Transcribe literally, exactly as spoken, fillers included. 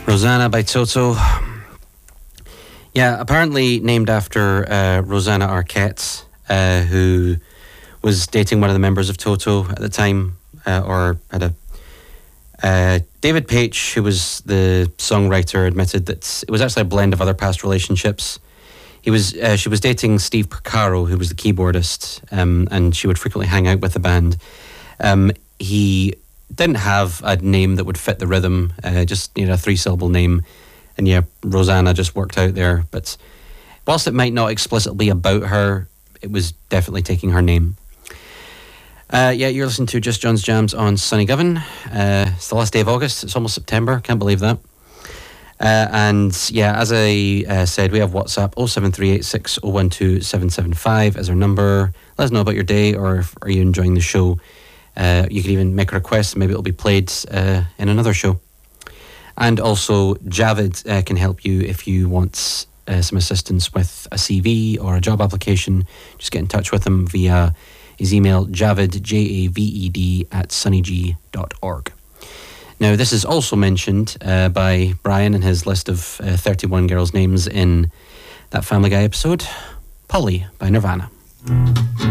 Rosanna by Toto. Yeah, apparently named after uh, Rosanna Arquette, uh, who was dating one of the members of Toto at the time, uh, or had a... Uh, David Paich, who was the songwriter, admitted that it was actually a blend of other past relationships. He was, uh, she was dating Steve Porcaro, who was the keyboardist, um, and she would frequently hang out with the band. Um, he didn't have a name that would fit the rhythm, uh, just you know, a three-syllable name, and yeah, Rosanna just worked out there. But whilst it might not explicitly be about her, it was definitely taking her name. Uh, yeah, you're listening to Just John's Jams on Sunny Govan. Uh, it's the last day of August. It's almost September. Can't believe that. Uh, and yeah, as I uh, said, we have WhatsApp oh seven three eight six oh one two seven seven five as our number. Let us know about your day, or if, are you enjoying the show. Uh, you can even make a request. Maybe it'll be played uh, in another show. And also, Javid uh, can help you if you want uh, some assistance with a C V or a job application. Just get in touch with him via his email, javid, J A V E D, at sunnyg dot org. Now, this is also mentioned uh, by Brian in his list of uh, thirty-one girls' names in that Family Guy episode, Polly by Nirvana.